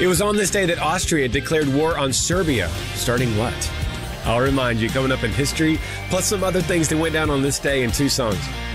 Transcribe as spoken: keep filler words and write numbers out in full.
It was on this day that Austria declared war on Serbia, starting what? I'll remind you, coming up in history, plus some other things that went down on this day in two songs.